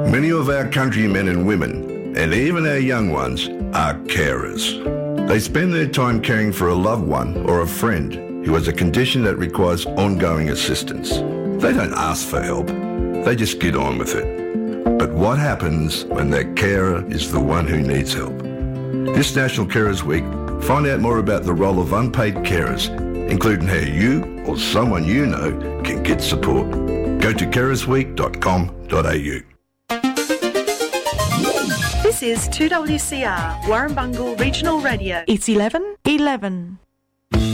Many of our countrymen and women, and even our young ones, are carers. They spend their time caring for a loved one or a friend who has a condition that requires ongoing assistance. They don't ask for help, they just get on with it. But what happens when their carer is the one who needs help? This National Carers Week, find out more about the role of unpaid carers, including how you or someone you know can get support. Go to carersweek.com.au. This is 2WCR, Warrumbungle Regional Radio. It's 11:11.